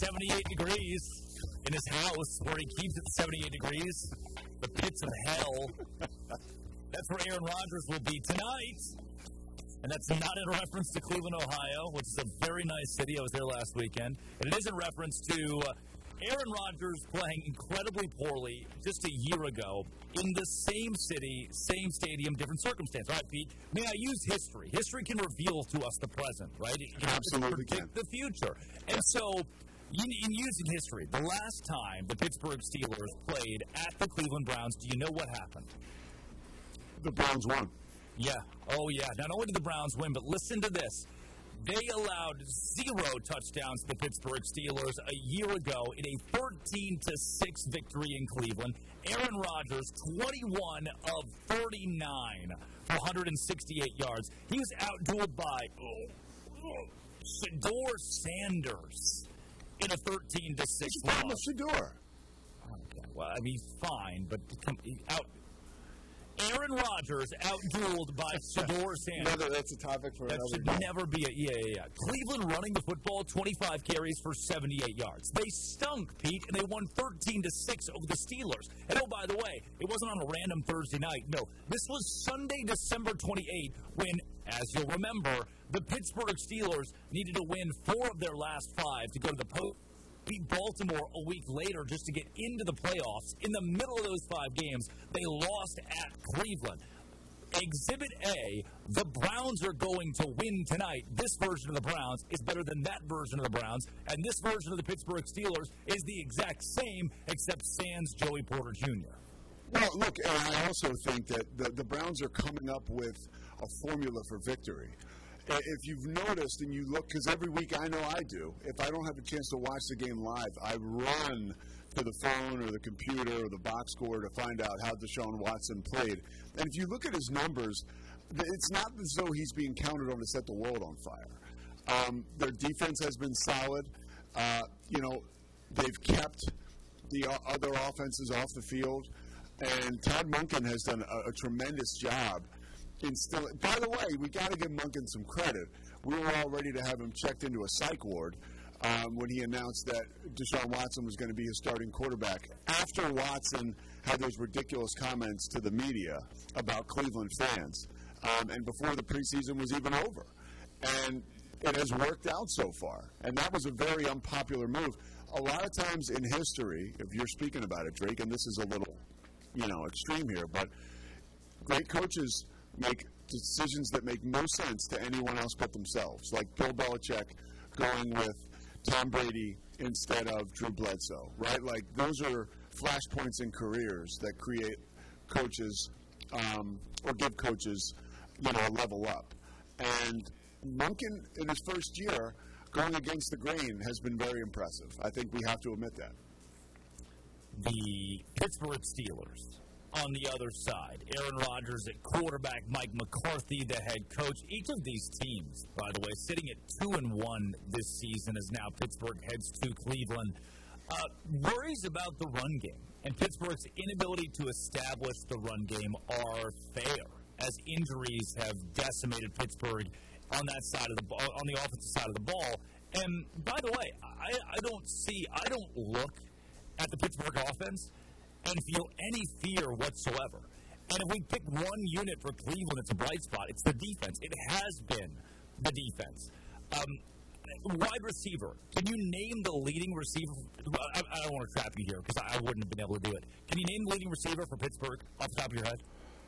78 degrees in his house where he keeps it 78 degrees. The pits of hell. That's where Aaron Rodgers will be tonight. And that's not in reference to Cleveland, Ohio, which is a very nice city. I was there last weekend. And it is in reference to Aaron Rodgers playing incredibly poorly just a year ago in the same city, same stadium, different circumstance. All right, Pete, may I use history? History can reveal to us the present, right? It can Absolutely predict the future. And so, in using history, the last time the Pittsburgh Steelers played at the Cleveland Browns, do you know what happened? The Browns won. Yeah. Oh, yeah. Not only did the Browns win, but listen to this. They allowed 0 touchdowns to the Pittsburgh Steelers a year ago in a 13-6 victory in Cleveland. Aaron Rodgers, 21 of 39 for 168 yards. He was outdueled by Shedeur Sanders in a 13-6 loss. Shedeur? Okay. Well, I mean, he's fine, but Aaron Rodgers outdueled by Shedeur Sanders. That's a topic for another day. That should never be a Cleveland running the football, 25 carries for 78 yards. They stunk, Pete, and they won 13-6 over the Steelers. And oh, by the way, it wasn't on a random Thursday night. No, this was Sunday, December 28th, when, as you'll remember, the Pittsburgh Steelers needed to win 4 of their last 5 to go to the post. Beat Baltimore a week later just to get into the playoffs. In the middle of those 5 games, they lost at Cleveland. Exhibit A, the Browns are going to win tonight. This version of the Browns is better than that version of the Browns, and this version of the Pittsburgh Steelers is the exact same, except sans Joey Porter Jr. Well, look, I also think that the Browns are coming up with a formula for victory. If you've noticed and you look, because every week I know I do, if I don't have a chance to watch the game live, I run to the phone or the computer or the box score to find out how Deshaun Watson played. And if you look at his numbers, it's not as though he's being counted on to set the world on fire. Their defense has been solid. They've kept the other offenses off the field. And Todd Monken has done a tremendous job. By the way, we got to give Monken some credit. We were all ready to have him checked into a psych ward when he announced that Deshaun Watson was going to be his starting quarterback. After Watson had those ridiculous comments to the media about Cleveland fans, and before the preseason was even over. And it has worked out so far. And that was a very unpopular move. A lot of times in history, if you're speaking about it, Drake, and this is a little, extreme here, but great coaches make decisions that make no sense to anyone else but themselves, like Bill Belichick going with Tom Brady instead of Drew Bledsoe, right? Like, those are flashpoints in careers that create coaches or give coaches, a level up. And Monken, in his first year, going against the grain has been very impressive. I think we have to admit that. The Pittsburgh Steelers on the other side. Aaron Rodgers at quarterback, Mike McCarthy, the head coach. Each of these teams, by the way, sitting at 2-1 this season as now Pittsburgh heads to Cleveland. Worries about the run game and Pittsburgh's inability to establish the run game are fair, as injuries have decimated Pittsburgh on that side of the ball, on the offensive side of the ball. And by the way, I don't look at the Pittsburgh offense and feel any fear whatsoever. And if we pick one unit for Cleveland, it's a bright spot. It's the defense. It has been the defense. Wide receiver. Can you name the leading receiver? I don't want to trap you here because I wouldn't have been able to do it. Can you name the leading receiver for Pittsburgh off the top of your head?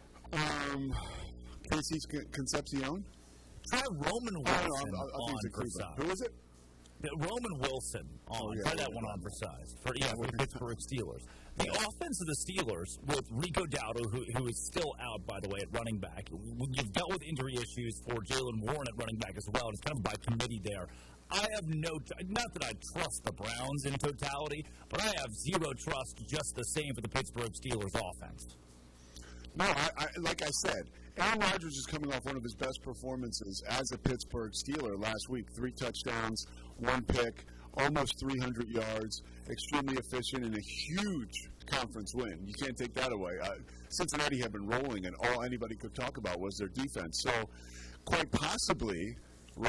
Casey Concepcion? Try Roman Wilson on for size. Who is it? Roman Wilson on. Try that one on for size. For the Pittsburgh Steelers. The offense of the Steelers, with Rico Dowdle, who is still out, by the way, at running back. You've dealt with injury issues for Jaylen Warren at running back as well. It's kind of by committee there. I have not that I trust the Browns in totality, but I have zero trust just the same for the Pittsburgh Steelers offense. No, like I said, Aaron Rodgers is coming off one of his best performances as a Pittsburgh Steeler last week. 3 touchdowns, 1 pick, almost 300 yards, extremely efficient, and a huge conference win. You can't take that away. Cincinnati had been rolling, and all anybody could talk about was their defense. So, quite possibly, right,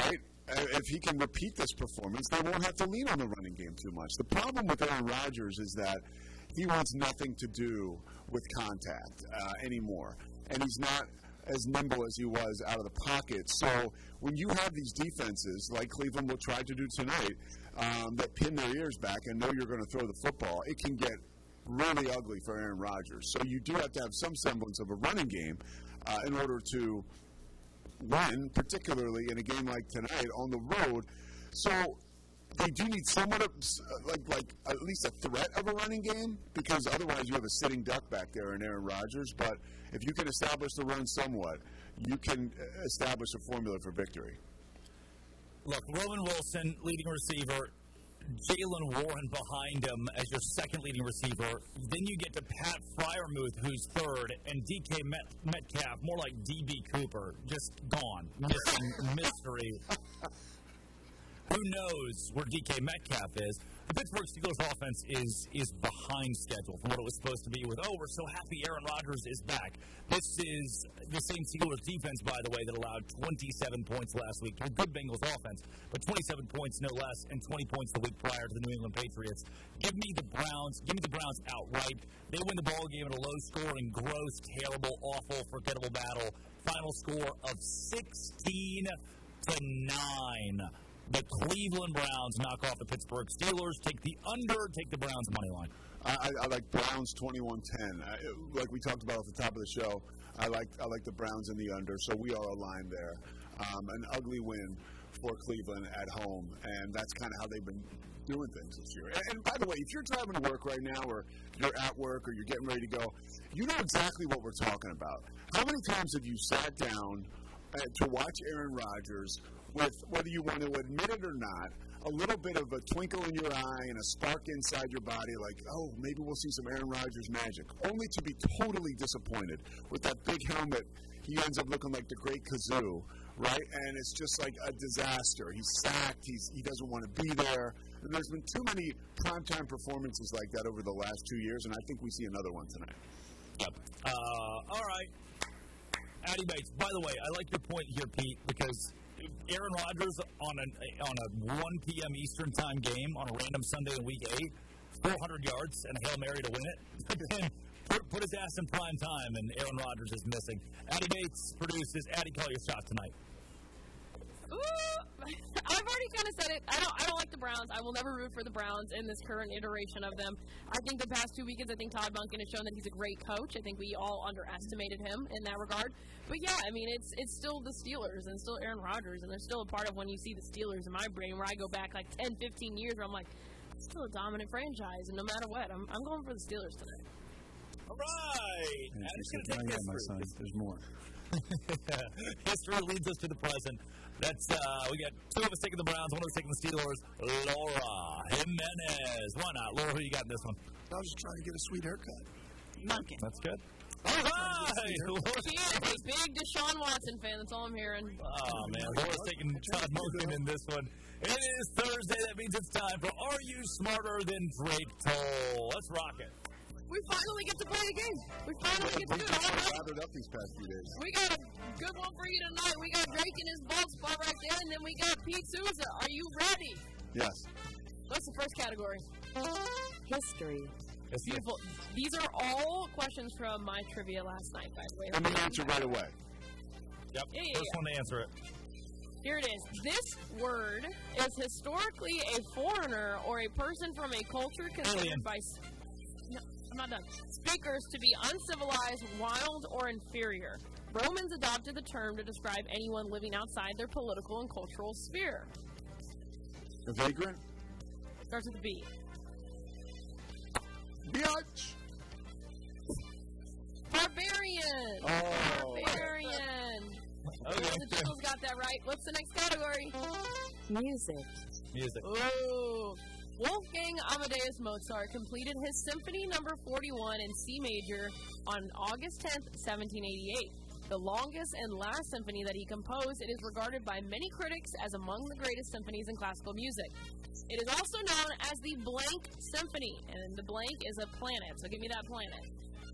if he can repeat this performance, they won't have to lean on the running game too much. The problem with Aaron Rodgers is that he wants nothing to do with contact anymore, and he's not as nimble as he was out of the pocket. So when you have these defenses, like Cleveland will try to do tonight, that pin their ears back and know you're going to throw the football, it can get really ugly for Aaron Rodgers. So you do have to have some semblance of a running game in order to win, particularly in a game like tonight on the road. So they do need somewhat of, like at least a threat of a running game, because otherwise you have a sitting duck back there in Aaron Rodgers. But if you can establish the run somewhat, you can establish a formula for victory. Look, Roman Wilson, leading receiver, Jaylen Warren behind him as your second leading receiver. Then you get to Pat Freiermuth, who's third, and DK Metcalf, more like DB Cooper, just gone. Mystery. Who knows where DK Metcalf is? The Pittsburgh Steelers offense is behind schedule from what it was supposed to be with, we're so happy Aaron Rodgers is back. This is the same Steelers defense, by the way, that allowed 27 points last week. A good Bengals offense, but 27 points no less, and 20 points the week prior to the New England Patriots. Give me the Browns outright. They win the ball game in a low-scoring, gross, terrible, awful, forgettable battle. Final score of 16-9. The Cleveland Browns knock off the Pittsburgh Steelers. Take the under, take the Browns money line. I like Browns 21-10. Like we talked about at the top of the show, I like the Browns in the under, so we are aligned there. An ugly win for Cleveland at home, and that's kind of how they've been doing things this year. And by the way, if you're driving to work right now, or you're at work, or you're getting ready to go, you know exactly what we're talking about. How many times have you sat down to watch Aaron Rodgers with, whether you want to admit it or not, a little bit of a twinkle in your eye and a spark inside your body, like, oh, maybe we'll see some Aaron Rodgers magic, only to be totally disappointed with that big helmet. He ends up looking like the great Kazoo, right? And it's just like a disaster. He's sacked. He doesn't want to be there. And there's been too many primetime performances like that over the last 2 years, and I think we see another one tonight. Yep. All right. Addy Bates, by the way, I like your point here, Pete, because Aaron Rodgers on a 1 p.m. Eastern time game on a random Sunday in Week 8, 400 yards and a Hail Mary to win it. Put his ass in prime time, and Aaron Rodgers is missing. Addy Bates produces. Addy, call your shot tonight. Ooh, I've already kind of said it. I don't like the Browns. I will never root for the Browns in this current iteration of them. I think the past 2 weekends, I think Todd Monken has shown that he's a great coach. I think we all underestimated him in that regard. But yeah, I mean, it's still the Steelers and still Aaron Rodgers, and they're still a part of when you see the Steelers in my brain, where I go back like 10, 15 years, where I'm like, it's still a dominant franchise, and no matter what, I'm going for the Steelers tonight. All right. Yeah, my son. There's more. History leads us to the present. That's we got two of us taking the Browns, one of us taking the Steelers. Laura Jimenez. Why not? Laura, who you got in this one? I was just trying to get a sweet haircut. Monken. That's good. All right. He is a big Deshaun Watson fan. That's all I'm hearing. Oh, man. Laura's taking Todd Monken in this one. It is Thursday. That means it's time for Are You Smarter Than Drake Toll? Let's rock it. We finally get to play the game. We finally get to do it. All right. Gathered up these past few days. We got a good one for you tonight. We got Drake in his bald spot right there, and then we got Pete Souza. Are you ready? Yes. What's the first category? History. Beautiful. These are all questions from my trivia last night, by the way. And we answer right away. Yep. Yeah. First one to answer it. Here it is. This word is historically a foreigner or a person from a culture considered by... No, I'm not done. Speakers to be uncivilized, wild, or inferior. Romans adopted the term to describe anyone living outside their political and cultural sphere. A vagrant? Starts with a B. Biatch. Barbarian. Oh. Barbarian. Okay. The Jingles got that right. What's the next category? Music. Ooh. Wolfgang Amadeus Mozart completed his Symphony No. 41 in C major on August 10th, 1788. The longest and last symphony that he composed, it is regarded by many critics as among the greatest symphonies in classical music. It is also known as the Blank Symphony, and the blank is a planet, so give me that planet.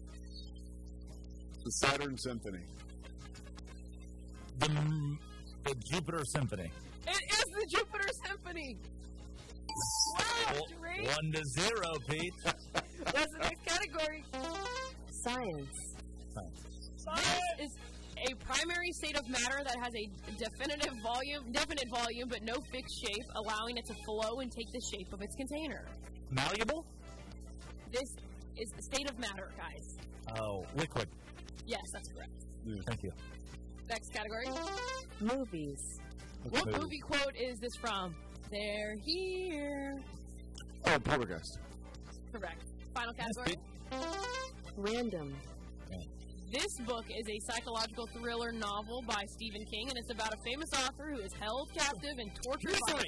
The Saturn Symphony. The Jupiter Symphony. It is the Jupiter Symphony. Wow, 1-0, Pete. That's the next category. Science. Science is a primary state of matter that has a definite volume, but no fixed shape, allowing it to flow and take the shape of its container. Malleable? This is the state of matter, guys. Oh, liquid. Yes, that's correct. Thank you. Next category. Movies. What movie quote is this from? They're here. Oh, Poltergeist. Correct. Final category. Random. This book is a psychological thriller novel by Stephen King, and it's about a famous author who is held captive and tortured by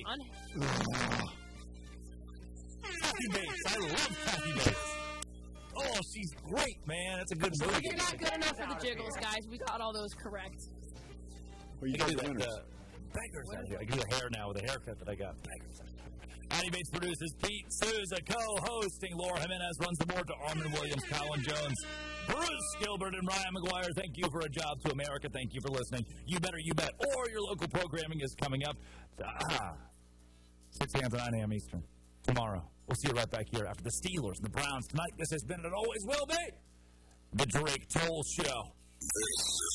Kathy Bates. I love Kathy Bates. Oh, she's great, man. That's a good movie. You're not good enough for the jiggles, guys. We got all those correct. Well, you got the winners. Beggars out here. I can do the hair now with the haircut that I got. Beggars out here. Kathy Bates produces, Pete Souza co-hosting, Laura Jimenez runs the board to Armin Williams, Colin Jones, Bruce Gilbert, and Ryan McGuire. Thank you for A Job to America. Thank you for listening. You Better You Bet, or your local programming is coming up 6 a.m. to 9 a.m. Eastern tomorrow. We'll see you right back here after the Steelers and the Browns tonight. This has been, and it always will be, the Drake Toll Show.